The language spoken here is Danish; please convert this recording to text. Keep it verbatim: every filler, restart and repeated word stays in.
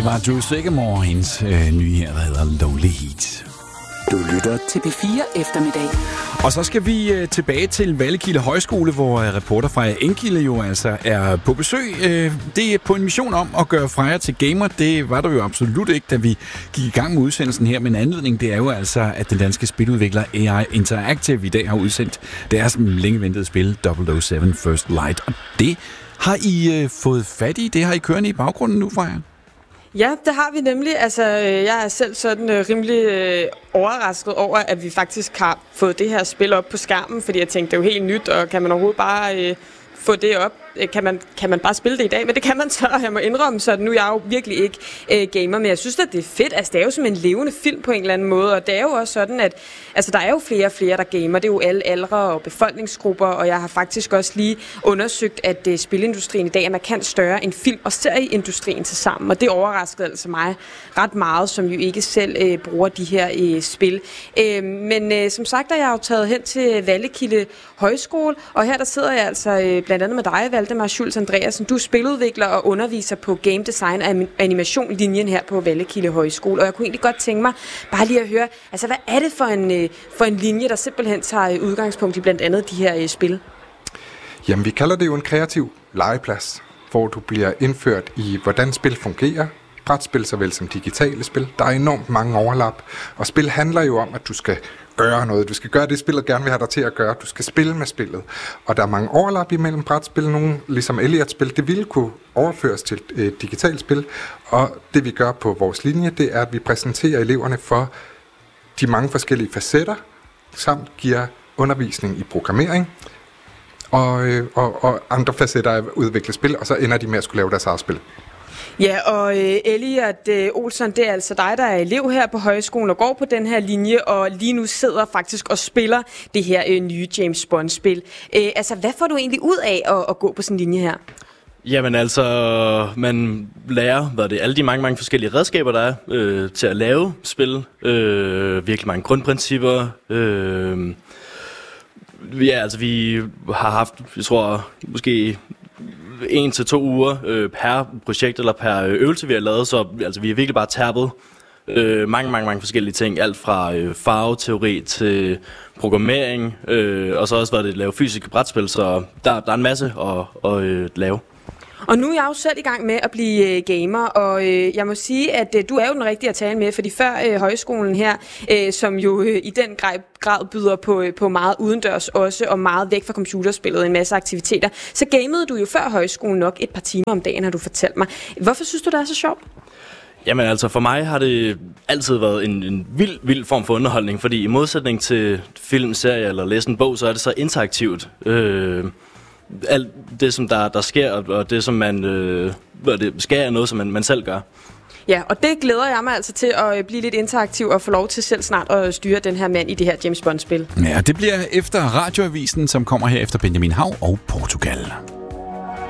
Det var Drew Sigamore, hendes øh, nye her, der hedder Lonely Heat. Du lytter til P fire Eftermiddag. Og så skal vi øh, tilbage til Vallekilde Højskole, hvor øh, reporter Freja Enkilde jo altså er på besøg. Øh, det er på en mission om at gøre Freja til gamer. Det var der jo absolut ikke, da vi gik i gang med udsendelsen her. Men anledning, det er jo altså, at den danske spiludvikler A I Interactive i dag har udsendt deres længe ventede spil double oh seven First Light. Og det har I øh, fået fat i. Det har I kørende i baggrunden nu, Freja. Ja, det har vi nemlig. Altså, jeg er selv sådan øh, rimelig øh, overrasket over, at vi faktisk har fået det her spil op på skærmen, fordi jeg tænkte, det er jo helt nyt, og kan man overhovedet bare øh, få det op? Kan man, kan man bare spille det i dag? Men det kan man så, og jeg må indrømme, så nu er jeg jo virkelig ikke øh, gamer, men jeg synes, at det er fedt. Altså, det er jo som en levende film på en eller anden måde, og det er jo også sådan, at altså, der er jo flere og flere, der gamer. Det er jo alle aldre og befolkningsgrupper, og jeg har faktisk også lige undersøgt, at øh, spilindustrien i dag er markant større end film- og serieindustrien til sammen, og det overraskede altså mig ret meget, som jo ikke selv øh, bruger de her øh, spil. Øh, men øh, som sagt, er jeg jo taget hen til Vallekilde Højskole, og her der sidder jeg altså øh, blandt andet med dig, Valdemar Schultz Andreasen. Du er spiludvikler og underviser på game design og animation-linjen her på Vallekilde Højskole, og jeg kunne egentlig godt tænke mig bare lige at høre, altså hvad er det for en, for en linje, der simpelthen tager udgangspunkt i blandt andet de her spil? Jamen, vi kalder det jo en kreativ legeplads, hvor du bliver indført i, hvordan spil fungerer, brætspil såvel som digitale spil. Der er enormt mange overlap, og spil handler jo om, at du skal gøre noget. Du skal gøre det, spillet gerne vil have dig til at gøre. Du skal spille med spillet. Og der er mange overlap imellem brætspil. Nogle, ligesom Elliot-spil, det ville kunne overføres til et digitalt spil. Og det vi gør på vores linje, det er, at vi præsenterer eleverne for de mange forskellige facetter, samt giver undervisning i programmering, og, og, og andre facetter af at udvikle spil, og så ender de med at skulle lave deres eget spil. Ja, og øh, Elliot øh, Olsen, det er altså dig, der er elev her på højskolen og går på den her linje, og lige nu sidder faktisk og spiller det her øh, nye James Bond-spil. Øh, altså, hvad får du egentlig ud af at, at gå på sådan en linje her? Jamen altså, man lærer, hvad det, alle de mange, mange forskellige redskaber, der er øh, til at lave spil. Øh, virkelig mange grundprincipper. Øh, ja, altså vi har haft, jeg tror, måske en til to uger øh, per projekt eller per øvelse, vi har lavet, så altså, vi har virkelig bare tappet øh, mange, mange, mange forskellige ting. Alt fra øh, farveteori til programmering, øh, og så også været det at lave fysiske brætspil, så der, der er en masse at, at øh, lave. Og nu er jeg jo selv i gang med at blive øh, gamer, og øh, jeg må sige, at øh, du er jo den rigtige at tale med, fordi før øh, højskolen her, øh, som jo øh, i den grad, grad byder på, øh, på meget udendørs også, og meget væk fra computerspillet, en masse aktiviteter, så gamede du jo før højskolen nok et par timer om dagen, har du fortalt mig. Hvorfor synes du, det er så sjovt? Jamen altså, for mig har det altid været en, en vild, vild form for underholdning, fordi i modsætning til film, serie eller læse en bog, så er det så interaktivt. Øh, alt det, som der, der sker, og det, som man øh, det sker, er noget, som man, man selv gør. Ja, og det glæder jeg mig altså til at blive lidt interaktiv og få lov til selv snart at styre den her mand i det her James Bond-spil. Ja, det bliver efter radioavisen, som kommer her efter Benjamin Hav og Portugal.